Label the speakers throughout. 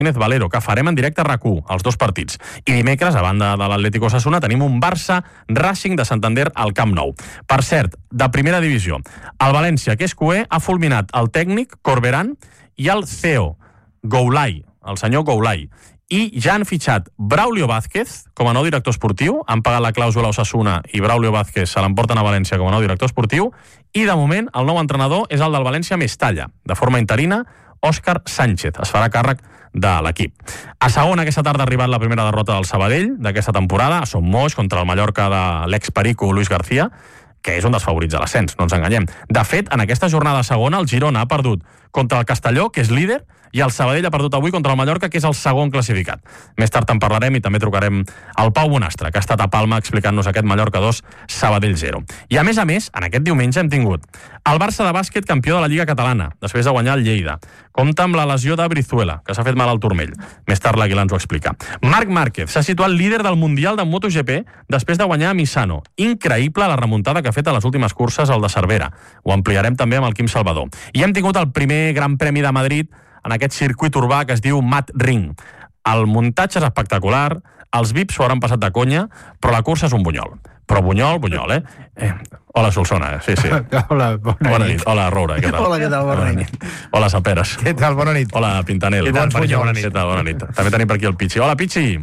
Speaker 1: Martínez Valero, que farem en directe a RAC1, els dos partits. I dimecres, a banda de l'Atlético Osasuna, tenim un Barça Racing de Santander al Camp Nou. Per cert, de primera divisió, el València, que és cué, ha fulminat el tècnic Corberán i el CEO Goulay, el senyor Goulay. I ja han fitxat Braulio Vázquez com a nou director esportiu, han pagat la clàusula a Osasuna i Braulio Vázquez se l'emporten a València com a nou director esportiu, i de moment el nou entrenador és el del València Mestalla, de forma interina, Òscar Sánchez, es farà càrrec de l'equip. A segona, aquesta tarda ha arribat la primera derrota del Sabadell d'aquesta temporada, a Son Moix, contra el Mallorca de l'ex-perico Luis García, que és un dels favorits a l'ascens, no ens enganyem. De fet, en aquesta jornada segona, el Girona ha perdut contra el Castelló, que és líder, i el Sabadell ha perdut avui contra el Mallorca, que és el segon classificat. Més tard en parlarem i també trucarem al Pau Bonastre, que ha estat a Palma explicant-nos aquest Mallorca 2, Sabadell 0. I a més, en aquest diumenge hem tingut el Barça de bàsquet campió de la Lliga Catalana, després de guanyar el Lleida. Compta amb la lesió de Brizuela, que s'ha fet mal al turmell. Més tard l'Aguilar ens ho explica. Marc Márquez s'ha situat líder del Mundial de MotoGP després de guanyar a Misano. Increïble la remuntada que ha fet a les últimes curses al de Cervera. Ho ampliarem també amb el Quim Salvador. I hem tingut el primer Gran Premi de Madrid en aquest circuit urbà que es diu Mat Ring. El muntatge és espectacular, els VIPs s'ho hauran passat de conya, però la cursa és un bunyol. Però bunyol, Hola, Solsona, sí.
Speaker 2: Hola, bona nit.
Speaker 1: Hola, Roura, què tal?
Speaker 2: Hola, què tal? Bona nit.
Speaker 1: Hola, Saperes.
Speaker 2: Què tal? Bona nit.
Speaker 1: Hola, Pintanel.
Speaker 2: Què tal, bona nit.
Speaker 1: Què tal? Bona nit. També tenim per aquí el Pichi. Hola, Pichi.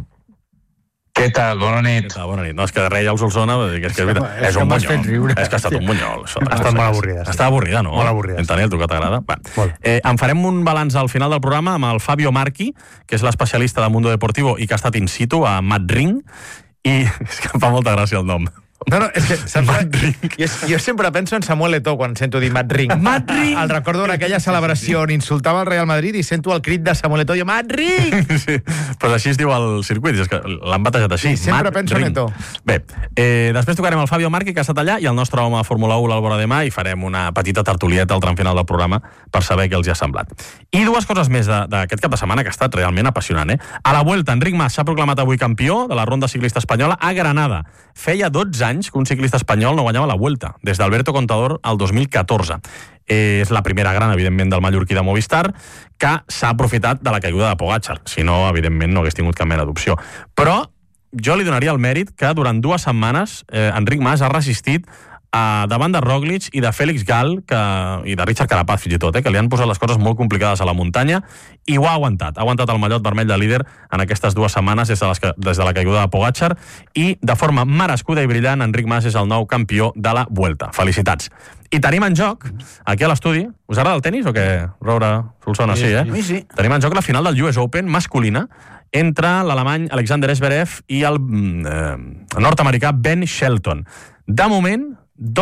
Speaker 3: Què tal? Bona nit.
Speaker 1: Bona nit. No, és que reia el Solsona, és que és un bunyol. És que ha estat un bunyol.
Speaker 2: Ha estat molt avorrida.
Speaker 1: Està avorrida, no?
Speaker 2: Molt avorrida.
Speaker 1: Pintanel, tu que t'agrada? En farem un balanç al final del programa amb el Fabio Marchi, que és l'especialista de Mundo Deportivo i que ha estat in situ a Madrid, i és que em fa molta gràcia el nom.
Speaker 2: No, és que jo sempre penso en Samuel Eto'o quan sento dir Madrid. El recordo en aquella celebració on insultava el Real Madrid i sento el crit de Samuel Eto'o, Madrid!
Speaker 1: Sí, però així es diu el circuit, és que l'han batejat així.
Speaker 2: Sí, sempre penso en Eto'o.
Speaker 1: Bé, després tocarem el Fabio Marchi, que ha estat allà, i el nostre home a Fórmula 1, l'Álvaro Demà, i farem una petita tertulieta al tram final del programa per saber què els hi ha semblat. I dues coses més d'aquest cap de setmana que ha estat realment apassionant. A la Vuelta, Enric Mas s'ha proclamat avui campió de la ronda ciclista espanyola a Granada. Feia 12 anys que un ciclista espanyol no guanyava la Vuelta, des d'Alberto Contador al 2014. És la primera gran, evidentment, del mallorquí de Movistar, que s'ha aprofitat de la caiguda de Pogačar. Si no, evidentment, no hagués tingut cap mena d'opció. Però jo li donaria el mèrit que durant 2 setmanes Enric Mas ha resistit davant de Roglic i de Félix Gal i de Richard Carapaz, fins i tot, que li han posat les coses molt complicades a la muntanya, i ho ha aguantat el mallot vermell de líder en aquestes 2 setmanes des de la caiguda de Pogačar, i de forma merescuda i brillant Enric Mas és el nou campió de la Vuelta. Felicitats. I tenim en joc, aquí a l'estudi, us agrada el tenis o què? Roura, Solsona, sí, eh?
Speaker 2: Sí.
Speaker 1: Tenim en joc la final del US Open masculina entre l'alemany Alexander Zverev i el nord-americà Ben Shelton. De moment,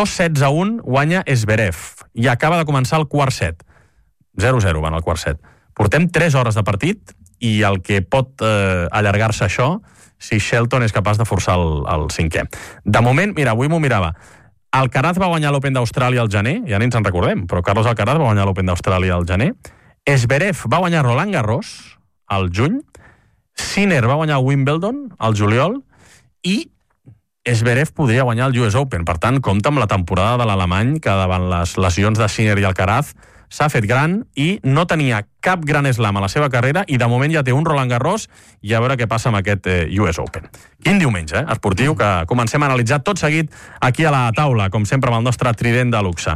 Speaker 1: 2-1 guanya Zverev i acaba de començar el quart set. 0-0 van al quart set. Portem 3 hores de partit i el que pot allargar-se això si Shelton és capaç de forçar el cinquè. De moment, mira, avui m'ho mirava. Alcaraz va guanyar l'Open d'Austràlia al gener, ja ni ens en recordem, però Carlos Alcaraz va guanyar l'Open d'Austràlia al gener. Zverev va guanyar Roland Garros al juny. Sinner va guanyar Wimbledon al juliol i Zverev podria guanyar el US Open. Per tant, compta amb la temporada de l'alemany, que davant les lesions de Sinner i Alcaraz s'ha fet gran i no tenia cap gran slam a la seva carrera i de moment ja té un Roland Garros i a veure què passa amb aquest US Open. Quin diumenge, esportiu, que comencem a analitzar tot seguit aquí a la taula, com sempre amb el nostre trident de luxe.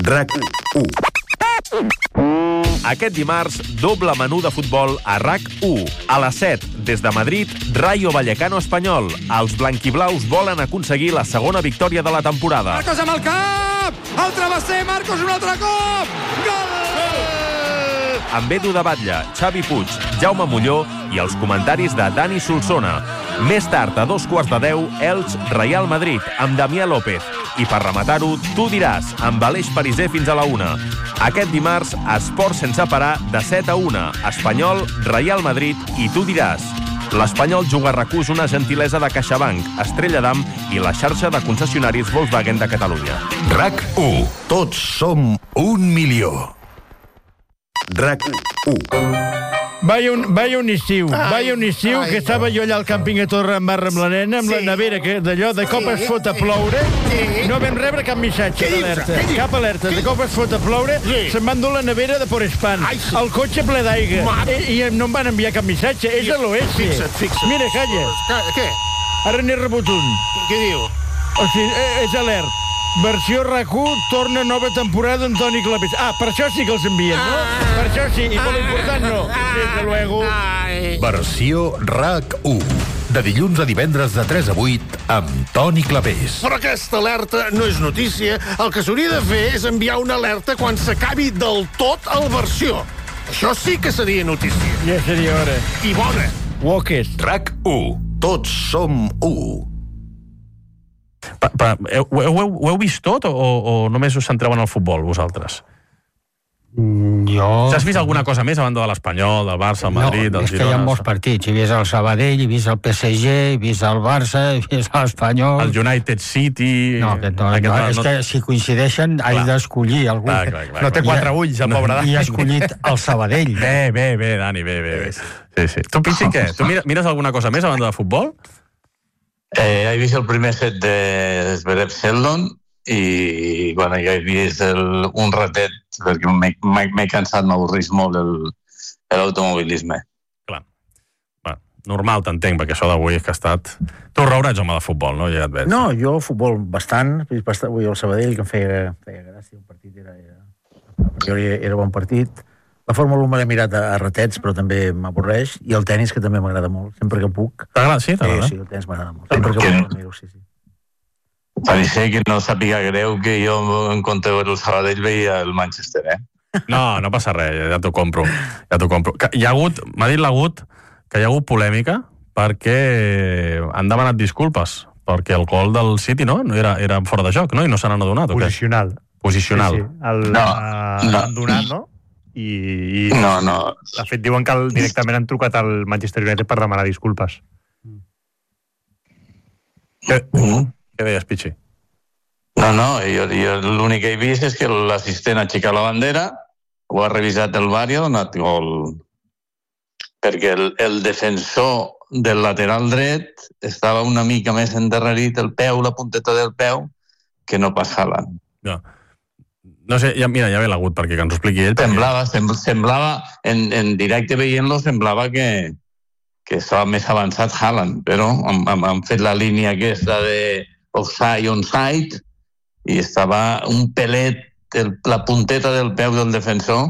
Speaker 4: RAC1. Aquest dimarts, doble menú de futbol a RAC1. A les 7, des de Madrid, Rayo Vallecano Espanyol. Els blanquiblaus volen aconseguir la segona victòria de la temporada.
Speaker 5: Marcos amb el cap! El travesser, Marcos un altre cop! Gol!
Speaker 4: Amb Edu de Batlle, Xavi Puig, Jaume Molló i els comentaris de Dani Solsona. Més tard, a 2:15, Elx Real Madrid, amb Damià López. I per rematar-ho, tu diràs, amb Aleix Pariser fins a la 1. Aquest dimarts, esport sense parar, de 7-1. Espanyol, Real Madrid i tu diràs. L'Espanyol juga a RAC1 és una gentilesa de CaixaBank, Estrella d'Am i la xarxa de concessionaris Volkswagen de Catalunya.
Speaker 6: RAC1. Tots som 1 milió. RAC1. Vaya un estiu que estava jo allà al càmping a Torre en Barra amb la nena, amb la nevera, que d'allò de cop es fot a ploure, no vam rebre cap missatge d'alerta, cap alerta, de cop es fot a ploure, se'n van dur la nevera de Porespan, el cotxe ple d'aigua, i no em van enviar cap missatge, és a l'oest.
Speaker 7: Fixa't.
Speaker 6: Mira, calla.
Speaker 7: Què?
Speaker 6: Ara n'he rebut un.
Speaker 7: Què diu?
Speaker 6: O sigui, és alert. Versió RAC1, torna nova temporada d'Antoni Clapés. Per això sí que els envien, no? Per això sí, i per l'important no. Desde luego.
Speaker 8: Versió RAC1. De dilluns a divendres de 3 a 8 amb Toni Clapés.
Speaker 7: Però aquesta alerta no és notícia. El que s'hauria de fer és enviar una alerta quan s'acabi del tot el versió. Això sí que seria notícia.
Speaker 6: Ja seria hora.
Speaker 7: I bona.
Speaker 6: Walkers.
Speaker 8: RAC1. Tots som u.
Speaker 1: Ho heu vist tot o només us centreu en el futbol, vosaltres?
Speaker 9: Jo...
Speaker 1: Has vist alguna cosa més a banda de l'Espanyol, del Barça, el Madrid, del Girona?
Speaker 9: No, és que hi ha molts partits. He vist el Sabadell, he vist el PSG, he vist el Barça, he vist l'Espanyol...
Speaker 1: El United City...
Speaker 9: No, és que si coincideixen he d'escollir algú.
Speaker 2: No té 4 ulls, el pobre Dani.
Speaker 9: I he escollit el Sabadell.
Speaker 1: Bé, Dani, bé. Sí. Tu, Pichi, què? Tu mires alguna cosa més a banda de futbol?
Speaker 3: He vist el primer set de Zverev Sheldon i ja he vist un ratet perquè m'he cansat, m'avorreix molt l'automobilisme.
Speaker 1: Clar. Normal, t'entenc, perquè això d'avui és que ha estat... Tu, Roura, ets home de futbol, no? Ja et veig.
Speaker 2: No, jo futbol bastant. Avui el Sabadell, que em feia gràcia. El partit era bon partit. La Fórmula 1 me l'he mirat a ratets, però també m'avorreix, i el tenis, que també m'agrada molt, sempre que puc.
Speaker 1: T'agrada? Sí, t'agrada?
Speaker 2: Sí, el tenis m'agrada molt. Sempre que puc, miro, sí.
Speaker 3: Pareixia que no sàpiga greu que jo, en compte de veure el Sabadell, veia el Manchester,
Speaker 1: No passa res, ja t'ho compro. M'ha dit l'Agut que hi ha hagut polèmica perquè han demanat disculpes, perquè el gol del City, no? Era fora de joc, no? I no se n'han adonat, o què? Posicional.
Speaker 2: Sí. L'han donat, no? I
Speaker 3: no.
Speaker 2: De fet, diuen que directament han trucat al Manchester United per demanar disculpes.
Speaker 1: Què deies, Pichi?
Speaker 3: No, jo l'únic que he vist és que l'assistent ha aixecat la bandera, ho ha revisat el VAR i ha donat gol. Perquè el defensor del lateral dret estava una mica més endarrerit el peu, la punteta del peu, que no pas Haaland.
Speaker 1: No sé, mira, ja ve l'Agut perquè ens ho expliqui ell.
Speaker 3: Semblava en directe veient-lo, semblava que estava més avançat Haaland, però han fet la línia aquesta de offside, onside, i estava un pelet, la punteta del peu del defensor,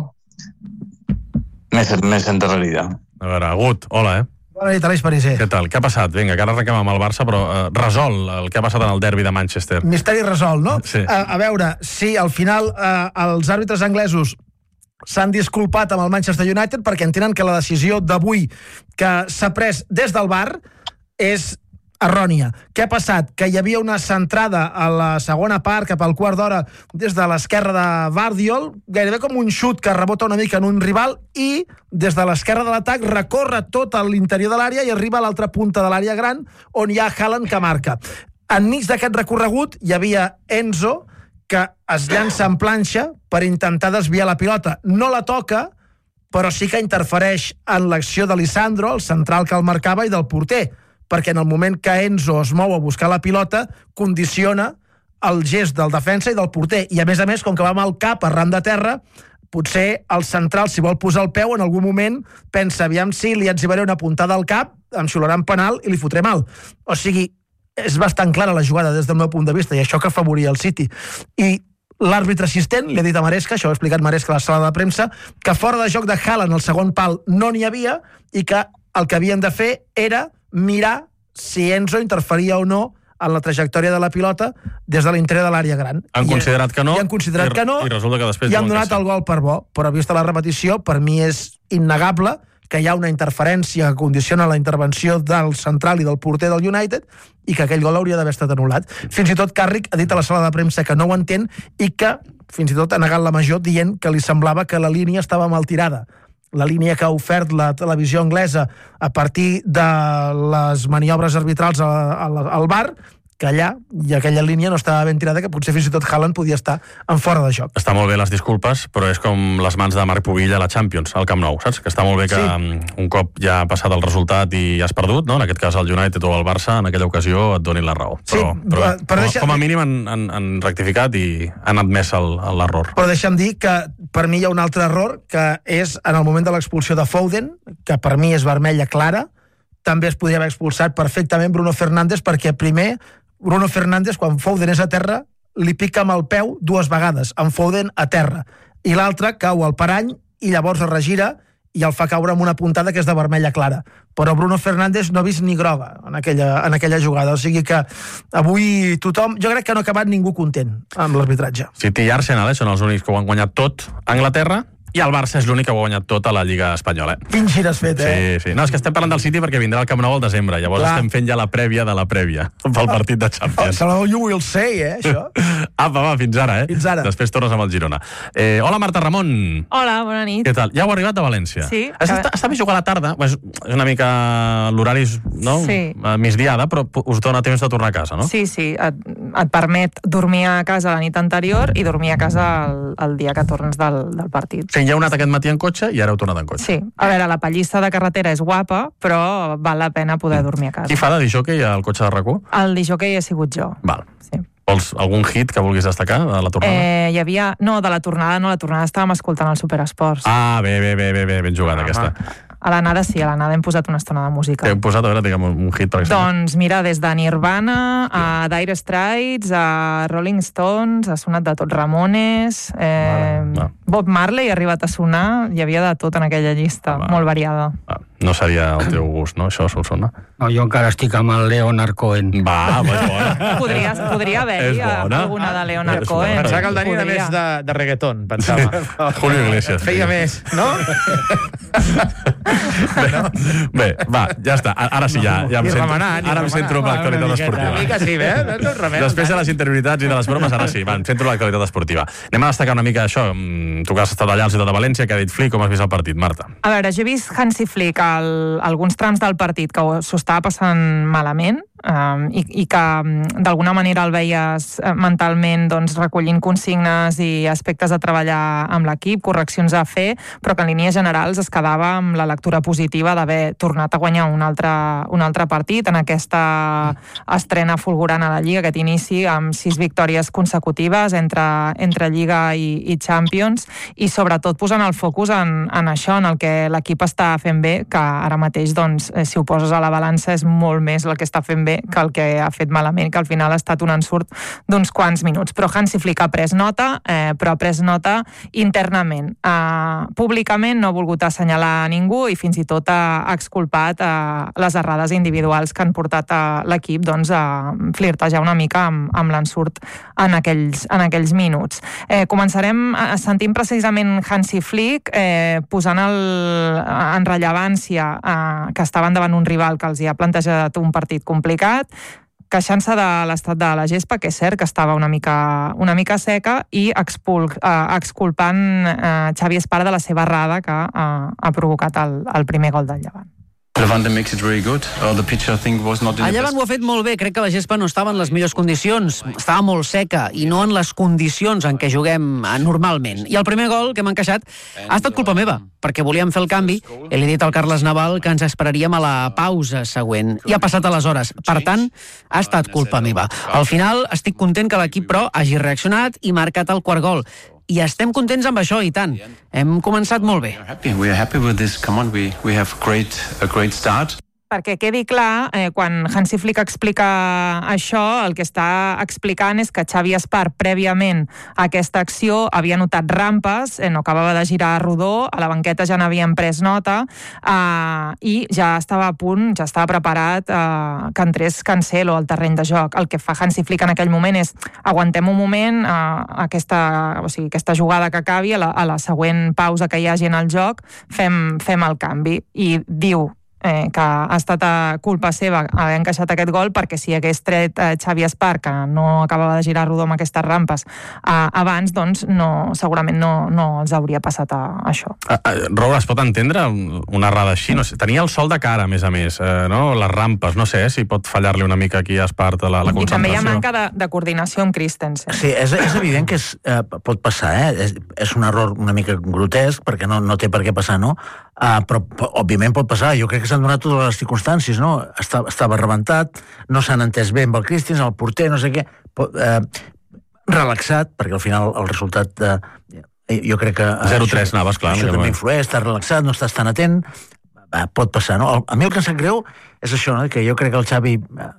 Speaker 3: més endarrerida.
Speaker 1: A veure, Agut, hola,
Speaker 10: Bona nit, Aleix Pariser.
Speaker 1: Què tal? Què ha passat? Vinga, que ara arrenquem amb el Barça, però resol el que ha passat en el derbi de Manchester.
Speaker 10: Misteri resolt, no?
Speaker 1: Sí.
Speaker 10: A veure, sí, al final els àrbitres anglesos s'han disculpat amb el Manchester United perquè entenen que la decisió d'avui que s'ha pres des del VAR és errònia. Què ha passat? Que hi havia una centrada a la segona part, cap al quart d'hora, des de l'esquerra de Vardiol, gairebé com un xut que rebota una mica en un rival, i des de l'esquerra de l'atac recorre tot a l'interior de l'àrea i arriba a l'altra punta de l'àrea gran, on hi ha Haaland que marca. Enmig d'aquest recorregut hi havia Enzo, que es llança en planxa per intentar desviar la pilota. No la toca, però sí que interfereix en l'acció de Lisandro, el central que el marcava, i del porter, perquè en el moment que Enzo es mou a buscar la pilota, condiciona el gest del defensa i del porter. I a més, com que va amb el cap arran de terra, potser el central, si vol posar el peu, en algun moment pensa, aviam si li etzibaré una puntada al cap, em xiularan penal i li fotré mal. O sigui, és bastant clara la jugada des del meu punt de vista, i això que afavoria el City. I l'àrbitre assistent li ha dit a Maresca, això ho ha explicat Maresca a la sala de premsa, que fora de joc de Haaland al segon pal no n'hi havia i que el que havien de fer era mirar si Enzo interferia o no en la trajectòria de la pilota des de l'interior de l'àrea gran.
Speaker 1: Han considerat que no,
Speaker 10: i
Speaker 1: resulta que després
Speaker 10: i han donat el gol per bo, però vista la repetició, per mi és innegable que hi ha una interferència que condiciona la intervenció del central i del porter del United i que aquell gol hauria d'haver estat anul·lat. Fins i tot Carrick ha dit a la sala de premsa que no ho entén i que fins i tot ha negat la major dient que li semblava que la línia estava mal tirada. La línia que ha ofert la televisió anglesa a partir de les maniobres arbitrals al VAR que allà, i aquella línia no estava ben tirada, que potser fins i tot Haaland podia estar en fora de joc.
Speaker 1: Està molt bé les disculpes, però és com les mans de Marc Pubill a la Champions, al Camp Nou, saps? Que està molt bé que un cop ja ha passat el resultat i has perdut, no? En aquest cas el United o el Barça, en aquella ocasió et donin la raó. Però com a mínim han rectificat i han admès l'error.
Speaker 10: Però deixa'm dir que per mi hi ha un altre error, que és en el moment de l'expulsió de Foden, que per mi és vermella clara. També es podria haver expulsat perfectament Bruno Fernández, perquè primer Bruno Fernández, quan Foden és a terra, li pica amb el peu 2 vegades, amb Foden a terra. I l'altre cau al parany i llavors es regira i el fa caure amb una puntada que és de vermella clara. Però Bruno Fernández no ha vist ni groga en aquella jugada. O sigui que avui tothom... Jo crec que no ha acabat ningú content amb l'arbitratge.
Speaker 1: City i Arsenal són els únics que ho han guanyat tot a Anglaterra, i el Barça és l'únic que ho ha guanyat tot a la Lliga Espanyola.
Speaker 10: Quin gir has fet,
Speaker 1: Sí. No, és que estem parlant del City perquè vindrà al Camp Nou al desembre. Llavors estem fent ja la prèvia de la prèvia pel partit de Champions.
Speaker 10: Salvador, you will say, això.
Speaker 1: Apa, va, fins ara,
Speaker 10: Fins ara.
Speaker 1: Després tornes amb el Girona. Hola, Marta Ramon.
Speaker 11: Hola, bona nit.
Speaker 1: Què tal? Ja heu arribat a València?
Speaker 11: Sí.
Speaker 1: Està bé jugar a la tarda, és una mica l'horari, no?
Speaker 11: Sí.
Speaker 1: Migdiada, però us dona temps de tornar a casa, no?
Speaker 11: Sí, et permet dormir a casa la nit anterior i dormir a casa el dia que tornes del partit.
Speaker 1: Sí, ja heu anat aquest matí en cotxe i ara heu tornat en cotxe.
Speaker 11: Sí, a veure, la pallissa de carretera és guapa, però val la pena poder dormir a casa.
Speaker 1: Qui fa de disjockey al cotxe de RAC1?
Speaker 11: El disjockey he sigut jo.
Speaker 1: Val.
Speaker 11: Sí.
Speaker 1: Vols algun hit que vulguis destacar de la tornada?
Speaker 11: Hi havia... No, de la tornada estàvem escoltant el Superesports.
Speaker 1: Bé, ben jugada aquesta.
Speaker 11: A l'anada sí, a l'anada hem posat una estona de música.
Speaker 1: Hem posat, a veure, digue'm un hit, per exemple.
Speaker 11: Doncs mira, des de Nirvana a Dire Straits, a Rolling Stones, ha sonat de tot, Ramones, Bob Marley ha arribat a sonar, hi havia de tot en aquella llista, molt variada.
Speaker 1: No seria el teu gust, no, això, Solsona?
Speaker 9: No, jo encara estic amb el Leonard Cohen.
Speaker 1: Va, és bona.
Speaker 11: Podria haver-hi alguna de Leonard Cohen.
Speaker 6: Pensava que el Dani era més de reggaeton, pensava.
Speaker 1: Julio Iglesias.
Speaker 6: Feia més, no?
Speaker 1: Bé, va, ja està. Ara sí, ja em centro en l'actualitat esportiva.
Speaker 6: Una mica sí, bé?
Speaker 1: Després de les interioritats i de les bromes, ara sí, em centro en l'actualitat esportiva. Anem a destacar una mica això. Tu que has estat allà al Ciutat de València, que ha dit Flick, com has vist el partit, Marta?
Speaker 11: A veure, jo he vist Hansi Flick alguns trams del partit que s'ho estava passant malament, i que d'alguna manera el veies mentalment recollint consignes i aspectes a treballar amb l'equip, correccions a fer, però que en línies generals es quedava amb la lectura positiva d'haver tornat a guanyar un altre partit en aquesta estrena fulgurant a la Lliga, aquest inici amb 6 victòries consecutives entre Lliga i Champions, i sobretot posant el focus en això, en el que l'equip està fent bé, que ara mateix, si ho poses a la balança, és molt més el que està fent bé que el que ha fet malament, que al final ha estat un ensurt d'uns quants minuts. Però Hansi Flick ha pres nota, però ha pres nota internament. Públicament no ha volgut assenyalar a ningú i fins i tot ha exculpat les errades individuals que han portat a l'equip a flirtejar una mica amb l'ensurt en aquells minuts. Començarem sentint precisament Hansi Flick posant en rellevància que estaven davant un rival que els hi ha plantejat un partit complicat, queixant-se de l'estat de la gespa, que és cert que estava una mica seca, i exculpant Xavi Espara de la seva errada que ha provocat el primer gol del Llevant.
Speaker 12: Levante makes it very good. The pitch, I think, was not in
Speaker 13: el Llevant ho ha fet molt bé. Crec que la gespa no estava en les millors condicions. Estava molt seca i no en les condicions en què juguem normalment. I el primer gol que m'han queixat ha estat culpa meva, perquè volíem fer el canvi i li he dit al Carles Naval que ens esperaríem a la pausa següent. I ha passat aleshores. Per tant, ha estat culpa meva. Al final, estic content que l'equip, però, hagi reaccionat i marcat el quart gol. I estem contents amb això, i tant. Hem començat molt bé.
Speaker 12: We are happy with this. Come on, we have a great start.
Speaker 11: Perquè quedi clar, quan Hansi Flick explica això, el que està explicant és que Xavi Espar, prèviament a aquesta acció, havia notat rampes, no acabava de girar a rodó, a la banqueta ja n'havien pres nota, i ja estava a punt, ja estava preparat que entrés Cancelo al terreny de joc. El que fa Hansi Flick en aquell moment és aguantem un moment, aquesta jugada que acabi, a la següent pausa que hi hagi en el joc, fem el canvi. I diu que ha estat culpa seva haver encaixat aquest gol, perquè si hagués tret Xavi Espar, que no acabava de girar rodó amb aquestes rampes abans, doncs segurament no els hauria passat això.
Speaker 1: Raúl, es pot entendre una errada així? No sé, tenia el sol de cara, a més, no? Les rampes, no sé si pot fallar-li una mica aquí a Espar la concentració.
Speaker 11: I també hi ha manca de coordinació amb Christensen.
Speaker 2: Sí, és evident que pot passar, és un error una mica grotesc, perquè no té per què passar, no? Però, òbviament, pot passar. Jo crec que s'han donat totes les circumstàncies, no? Estava rebentat, no s'han entès bé amb el Christensen, el porter, no sé què, relaxat, perquè al final el resultat, jo crec que...
Speaker 1: 0-3 anaves, clar.
Speaker 2: Això també influeix, estàs relaxat, no estàs tan atent, pot passar, no? A mi el que em sap greu és això, no? Que jo crec que el Xavi,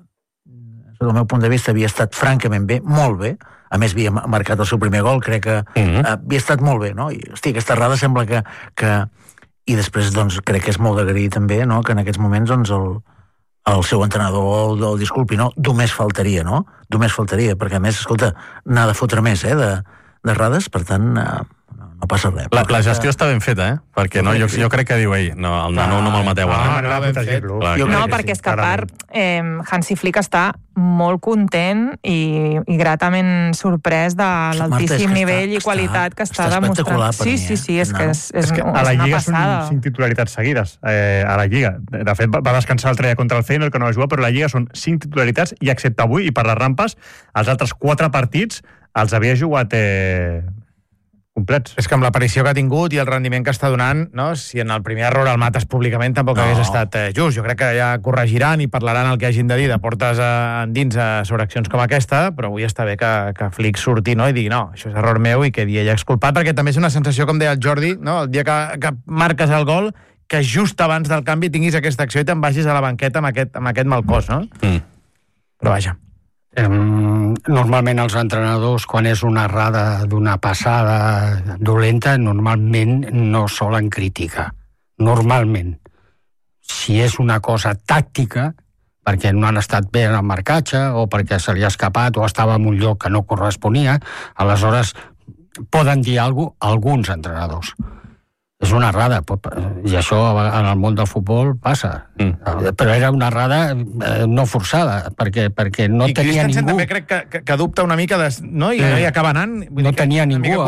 Speaker 2: del meu punt de vista, havia estat francament bé, molt bé. A més, havia marcat el seu primer gol, crec que havia estat molt bé, no? I, hosti, aquesta errada sembla que... I després, doncs, crec que és molt d'agrair també, no?, que en aquests moments, doncs, el seu entrenador el disculpi, no? Només faltaria, no? Només faltaria, perquè, a més, escolta, n'ha de fotre més, d'errades, per tant, no passa res.
Speaker 1: La gestió està ben feta, perquè jo crec que diu, no, el nano no me'l mateu.
Speaker 11: No, perquè és que a part, Hansi Flick està molt content i gratament sorprès de l'altíssim nivell i qualitat que està demostrant. Sí, és que és
Speaker 14: a la Lliga són 5 titularitats seguides, a la Lliga. De fet, va descansar l'altre dia contra el Feyenoord, que no va jugar, però a la Lliga són 5 titularitats, i excepte avui, i per les rampes, els altres 4 partits els havia jugat complets.
Speaker 15: És que amb l'aparició que ha tingut i el rendiment que està donant, no? Si en el primer error el mates públicament tampoc hagués estat just. Jo crec que ja corregiran i parlaran el que hagin de dir de portes endins sobre accions com aquesta, però avui està bé que Flick surti, no? I digui, no, això és error meu, i quedi ella exculpat, perquè també és una sensació, com deia el Jordi, no? El dia que marques el gol, que just abans del canvi tinguis aquesta acció i te'n vagis a la banqueta amb aquest mal cos, no? Però vaja.
Speaker 9: Normalment els entrenadors, quan és una errada d'una passada dolenta, normalment no solen criticar. Normalment. Si és una cosa tàctica, perquè no han estat bé en el marcatge, o perquè se li ha escapat, o estava en un lloc que no corresponia, aleshores poden dir alguna cosa alguns entrenadors. És una errada, i això en el món del futbol passa. Però era una errada no forçada, perquè no tenia ningú.
Speaker 15: I Christensen també crec que dubta una mica, no? I acaba anant.
Speaker 9: No tenia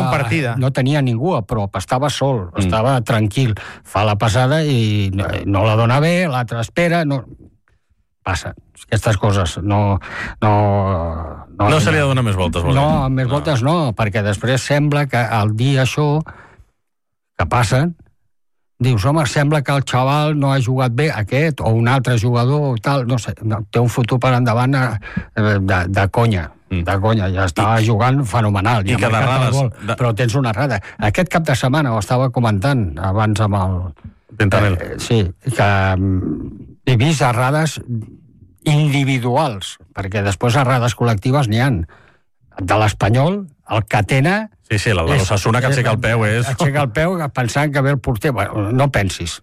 Speaker 9: ningú a prop, estava sol, estava tranquil. Fa la passada i no la dona bé, l'altre espera, passa. Aquestes coses no
Speaker 1: se li ha de donar més voltes.
Speaker 9: No, més voltes no, perquè després sembla que al dir això que passen, dius, home, sembla que el xaval no ha jugat bé, aquest, o un altre jugador, tal, no sé, té un futur per endavant de conya. De conya, ja estava jugant fenomenal.
Speaker 1: I que d'errades...
Speaker 9: Però tens una errada. Aquest cap de setmana ho estava comentant abans amb el...
Speaker 1: Pentanel.
Speaker 9: Sí, que he vist errades individuals, perquè després errades col·lectives n'hi han. De l'Espanyol, el Catena...
Speaker 1: Sí, la de l'Osasuna que aixeca el peu és...
Speaker 9: Aixeca el peu pensant que ve el porter. Bueno, no pensis.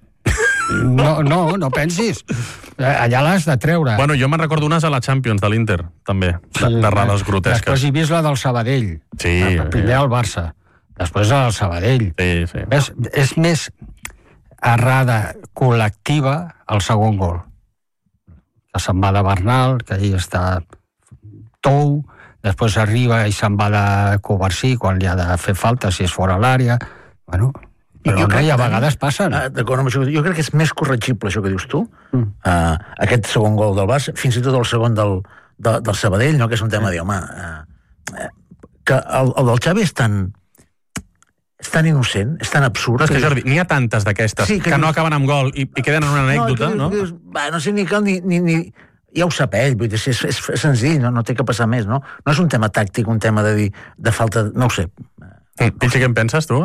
Speaker 9: No pensis. Allà l'has de treure.
Speaker 1: Bueno, jo me'n recordo unes a la Champions de l'Inter, també, d'errades grotesques.
Speaker 9: Després he vist la del Sabadell.
Speaker 1: Sí.
Speaker 9: Primer al Barça, després al Sabadell.
Speaker 1: Sí.
Speaker 9: És més errada col·lectiva el segon gol. Que se'n va de Bernal, que ahir està Tou, després arriba i se'n va de Covarsí quan li ha de fer falta, si és fora l'àrea. Bueno, però a vegades passen.
Speaker 2: D'acord amb això, jo crec que és més corregible això que dius tu, aquest segon gol del Barça, fins i tot el segon del Sabadell, no? Que és un tema de, home, que el del Xavi és tan innocent, és tan absurd.
Speaker 1: Però és que, Jordi, n'hi ha tantes d'aquestes que no acaben amb gol i queden en una anècdota, no?
Speaker 2: No sé ni cal ni ja ho sap ell, vull dir, és senzill, no té que passar més, no? No és un tema tàctic, un tema de falta... No ho sé.
Speaker 1: Pitxi, què en penses, tu?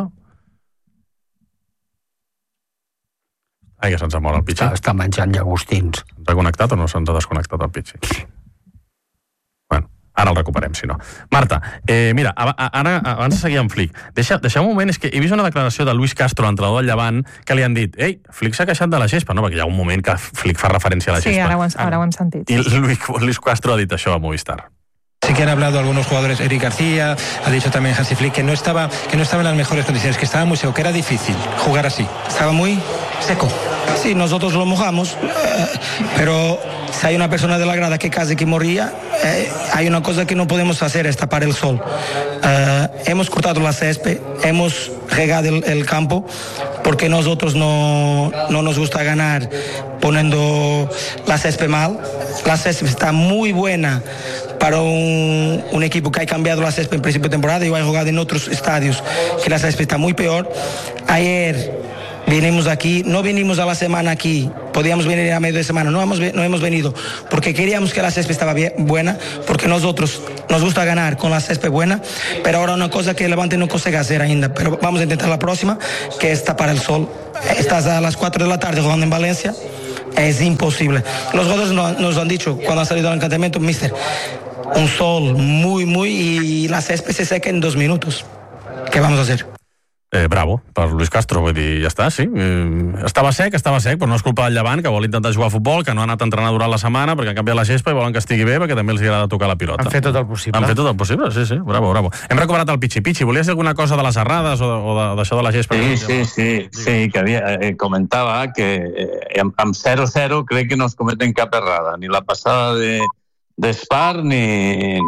Speaker 1: Ai, que se'ns ha mort el Pitxi.
Speaker 9: Està menjant llagostins.
Speaker 1: Se'ns ha connectat o no se'ns ha desconnectat el Pitxi? Bueno, ara el recuperem, si no. Marta, mira, ara, abans de seguir amb Flick, deixeu un moment, és que he vist una declaració de Luis Castro, entrenador del Llevant, que li han dit, Flick s'ha queixat de la gespa, no? Perquè hi ha un moment que Flick fa referència a la gespa.
Speaker 11: Sí, ara ho hem sentit.
Speaker 1: I Luis Castro ha dit això a Movistar.
Speaker 16: Sí que han hablado algunos jugadores, Eric García, ha dicho también Hansi Flick, que no estaba en las mejores condiciones, que estaba muy seco, que era difícil jugar así. Estaba muy seco.
Speaker 17: Sí, nosotros lo mojamos, pero si hay una persona de la grada que casi que moría, hay una cosa que no podemos hacer, es tapar el sol. Hemos cortado la césped, hemos regado el campo, porque nosotros no nos gusta ganar poniendo la césped mal. La césped está muy buena para un equipo que ha cambiado la césped en principio de temporada y ha jugado en otros estadios que la césped está muy peor. Ayer vinimos aquí, no vinimos a la semana aquí, podíamos venir a medio de semana, no hemos venido porque queríamos que la césped estaba buena, porque nosotros nos gusta ganar con la césped buena, pero ahora una cosa que el Levante no consigue hacer ainda, pero vamos a intentar la próxima, que es tapar el sol. Estás a las 4 de la tarde jugando en Valencia, es imposible. Los jugadores nos han dicho cuando han salido al encantamiento, mister, un sol muy, y la césped se seca en 2 minutos. ¿Qué vamos a hacer?
Speaker 1: Bravo, per Luis Castro, vull dir, ja està, sí. Estava sec, però no és culpa del Llevant, que vol intentar jugar a futbol, que no ha anat a entrenar durant la setmana perquè han canviat la gespa i volen que estigui bé perquè també els agrada tocar la pilota.
Speaker 15: Han fet tot el possible.
Speaker 1: Han fet tot el possible, sí, bravo. Hem recuperat el Pichi. Pichi, volies dir alguna cosa de les errades o d'això de la gespa?
Speaker 3: Sí, que comentava que amb 0-0 crec que no es cometen cap errada, ni la passada d'Espar ni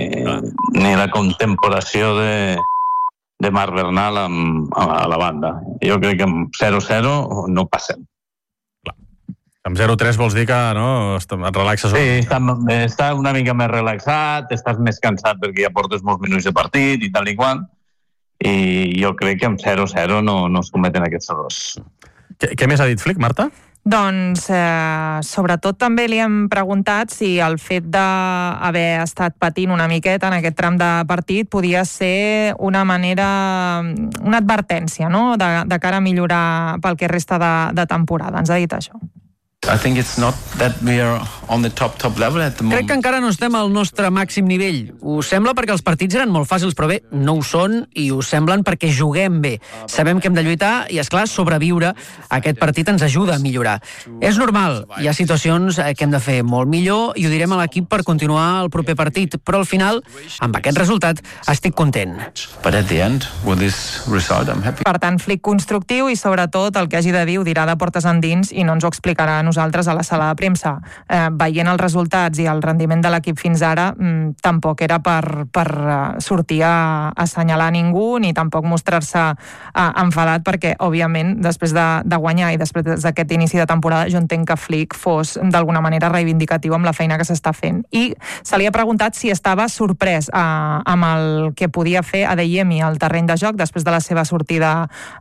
Speaker 3: la contemporació de Marc Bernal a la banda. Jo crec que amb 0-0 no passem.
Speaker 1: Amb 0-3 vols dir que et relaxes?
Speaker 3: Sí, està una mica més relaxat, estàs més cansat perquè ja portes molts minuts de partit i tal i qual, i jo crec que amb 0-0 no es cometen aquests errors.
Speaker 1: Què més ha dit Flick, Marta?
Speaker 11: Doncs, sobretot també li hem preguntat si el fet d'haver estat patint una miqueta en aquest tram de partit podia ser una advertència, no?, de cara a millorar pel que resta de temporada. Ens ha dit això.
Speaker 12: I think it's not that we are on the top level at the moment.
Speaker 13: Crec que encara no estem al nostre màxim nivell. Ho sembla perquè els partits eren molt fàcils, però bé, no ho són, i ho semblen perquè juguem bé. Sabem que hem de lluitar i, esclar, sobreviure aquest partit ens ajuda a millorar. És normal, hi ha situacions que hem de fer molt millor i ho direm a l'equip per continuar el proper partit, però al final, amb aquest resultat, estic content.
Speaker 12: But at the end, with this result, I'm happy.
Speaker 11: Per tant, Flick constructiu i, sobretot, el que hagi de dir ho dirà de portes endins i no ens ho explicarà a nosaltres a la sala de premsa. Veient els resultats i el rendiment de l'equip fins ara, tampoc era per sortir a assenyalar ningú ni tampoc mostrar-se enfadat perquè, òbviament, després de guanyar i després d'aquest inici de temporada, jo entenc que Flick fos d'alguna manera reivindicatiu amb la feina que s'està fent. I se li ha preguntat si estava sorprès amb el que podia fer Adeyemi al terreny de joc després de la seva sortida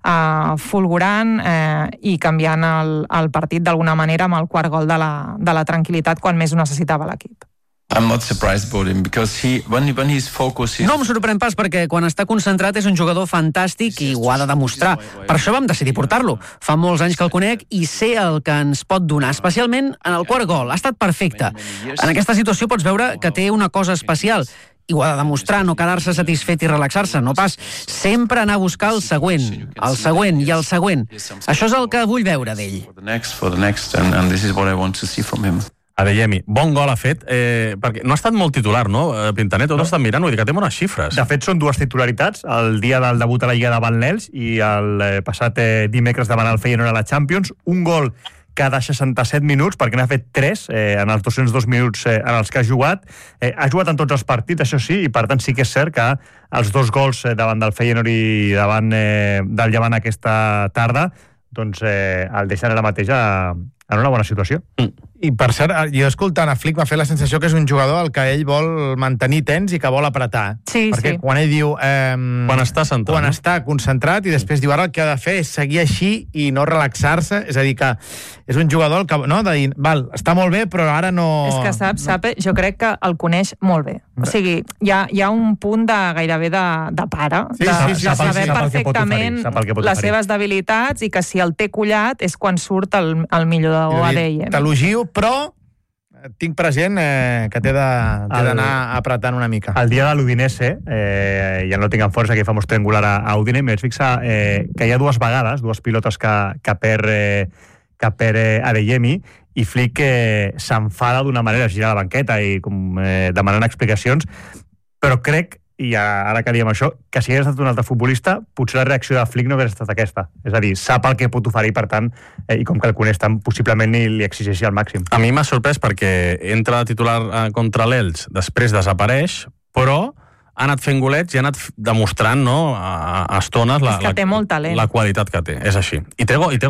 Speaker 11: fulgurant i canviant el partit d'alguna manera amb el quart gol de la tranquil·litat quan més ho necessitava l'equip.
Speaker 12: I'm not surprised about him because when he's focused...
Speaker 13: No em sorprèn pas perquè quan està concentrat és un jugador fantàstic i ho ha de demostrar. Per això vam decidir portar-lo. Fa molts anys que el conec i sé el que ens pot donar, especialment en el quart gol. Ha estat perfecte. En aquesta situació pots veure que té una cosa especial i ho ha de demostrar, no quedar-se satisfet i relaxar-se, no pas sempre anar a buscar el següent i el següent. Això és el que vull veure d'ell.
Speaker 12: For the next, and this is what I want to see from him.
Speaker 1: Adeyemi, bon gol ha fet, perquè no ha estat molt titular, no, Pintanet? Tot estat mirant, vull dir que té bones xifres.
Speaker 14: De fet, són 2 titularitats, el dia del debut a la Lliga davant l'Elx i el passat dimecres davant el Feyenoord a la Champions. Un gol cada 67 minuts, perquè n'ha fet 3 en els 202 minuts en els que ha jugat. Ha jugat en tots els partits, això sí, i per tant sí que és cert que els 2 gols davant del Feyenoord i davant del Llevant aquesta tarda doncs el deixen ara mateix en una bona situació.
Speaker 15: I per cert, jo escoltant a Flick m'ha fet la sensació que és un jugador al que ell vol mantenir tens i que vol apretar.
Speaker 11: Sí,
Speaker 15: perquè quan ell diu...
Speaker 1: quan està centrat.
Speaker 15: Quan està concentrat i després diu ara el que ha de fer és seguir així i no relaxar-se. És a dir, que és un jugador que, no, de dir, val, està molt bé, però ara no...
Speaker 11: És que saps, jo crec que el coneix molt bé. O sigui, hi ha un punt gairebé de pare, de saber perfectament les seves debilitats i que si el té collat és quan surt el millor Adeyemi.
Speaker 15: T'elogio, però tinc present que té d'anar apretant una mica.
Speaker 14: El dia de l'Udinese, ja no tinc en força, que fa un triangular a Udine, m'he fixat que hi ha 2 vegades, 2 pilotes que perd Adeyemi, i Flick s'enfada d'una manera, gira a la banqueta i demanant explicacions, però crec i ara que diem això, que si hagués estat un altre futbolista, potser la reacció de Flick no hauria estat aquesta. És a dir, sap el que pot oferir, per tant, i com que el coneix tant, possiblement ni li exigeixi al màxim.
Speaker 1: A mi m'ha sorprès perquè entra de titular contra l'Elx, després desapareix, però ha anat fent golets i ha anat demostrant, no, a estones
Speaker 11: És que té molt talent.
Speaker 1: la qualitat que té. És així. I té gol.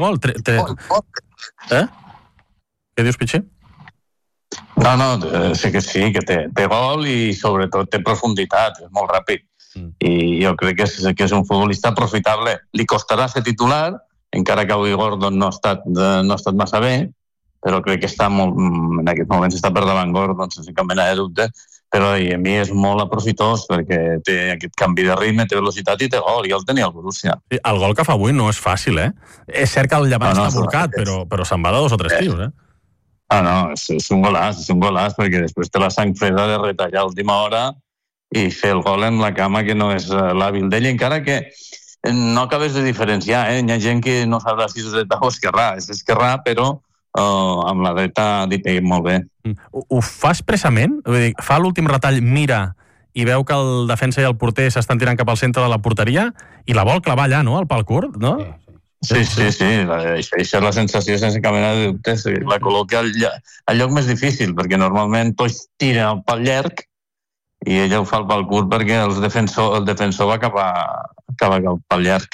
Speaker 1: Eh? Què dius, Pitxer?
Speaker 3: No, sé que sí, que té gol i sobretot té profunditat, és molt ràpid. I jo crec que és un futbolista aprofitable. Li costarà ser titular, encara que avui Gordon no ha estat massa bé, però crec que en aquest moment està per davant Gordon, sense cap mena de dubte, però a mi és molt aprofitós perquè té aquest canvi de ritme, té velocitat i té gol, i el tenia el Borussia.
Speaker 1: El gol que fa avui no és fàcil, eh? És cert que el Llevant està volcat, però se'n va de 2 o 3 tiros, eh?
Speaker 3: No, és un golaç, perquè després té la sang freda de retallar a última hora i fer el gol en la cama, que no és l'hàbil d'ell, encara que no acabes de diferenciar, eh? Hi ha gent que no sabrà si és dreta o esquerrà. És esquerrà, però amb la dreta li peguem molt bé.
Speaker 1: Ho fa expressament? Vull dir, fa l'últim retall, mira, i veu que el defensa i el porter s'estan tirant cap al centre de la porteria i la vol clavar allà, no?, al pal curt, no?
Speaker 3: Sí. Això és la sensació sense cap mena de dubte. La col·loca al lloc més difícil, perquè normalment tots tiren el pal llarg i ella ho fa al pal curt perquè el defensor va cap al pal llarg.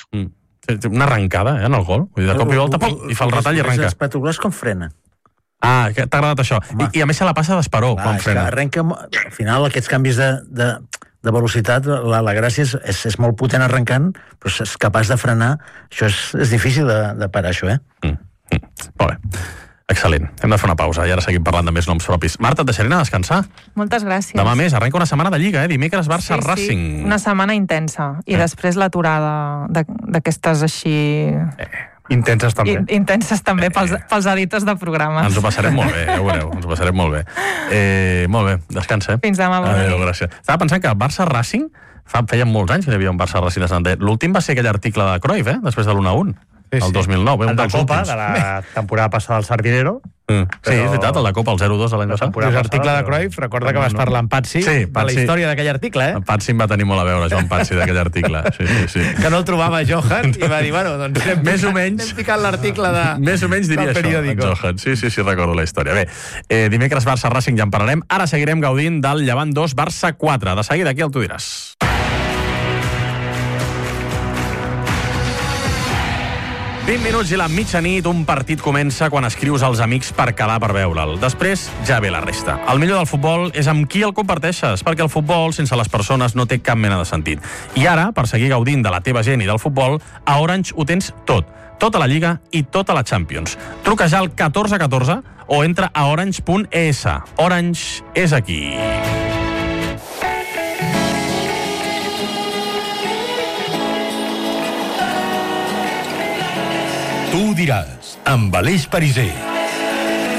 Speaker 1: Una arrencada, en el gol. Vull dir, de cop i volta, i fa el retall i arrenca.
Speaker 2: És espectacular com frena.
Speaker 1: Ah, t'ha agradat això. I a més se la passa d'esperó quan frena.
Speaker 2: Arrenca, al final, aquests canvis de velocitat, la gràcia és molt potent arrencant, però és capaç de frenar. Això és difícil de parar, això, eh?
Speaker 1: Molt bé. Excel·lent. Hem de fer una pausa i ara seguim parlant de més noms propis. Marta, et deixaré anar a descansar.
Speaker 11: Moltes gràcies.
Speaker 1: Demà més, arrenca una setmana de Lliga, Dimecres Barça-Racing.
Speaker 11: Una setmana intensa. I després l'aturada d'aquestes així...
Speaker 14: Intenses també.
Speaker 11: Intenses també pels editors de programes.
Speaker 1: Ens ho passarem molt bé, ja ho veureu. Ens ho passarem molt bé. Molt bé, descansa.
Speaker 11: Fins demà.
Speaker 1: Adéu, gràcies. Estava pensant que Barça-Racing, feia molts anys que hi havia un Barça-Racing de Santander. L'últim va ser aquell article de Cruyff, després de l'1-1. El 2009.
Speaker 14: El de Copa, de la temporada passada al Sardinero.
Speaker 1: Sí, és veritat, el de Copa, el 0-2 de l'any passat.
Speaker 15: L'article de Cruyff, recorda que vas parlar amb Patsi de la història d'aquell article, eh?
Speaker 1: Patsi em va tenir molt a veure, Joan Patsi, d'aquell article. Sí.
Speaker 15: Que no el trobava Johan i va dir, bueno, doncs
Speaker 1: més o menys
Speaker 15: anem ficant l'article de...
Speaker 1: Més o menys diria això, en Johan. Sí, recordo la història. Bé, dimecres Barça-Racing ja en parlarem. Ara seguirem gaudint del Llevant 2, Barça 4. De seguida, aquí el tu diràs. 20 minuts i la mitjanit, un partit comença quan escrius als amics per quedar per veure'l. Després ja ve la resta. El millor del futbol és amb qui el comparteixes, perquè el futbol sense les persones no té cap mena de sentit. I ara, per seguir gaudint de la teva gent i del futbol, a Orange ho tens tot. Tota la Lliga i tota la Champions. Truca ja al 1414 o entra a orange.es. Orange és aquí.
Speaker 8: Tu diràs, amb Aleix Pariser.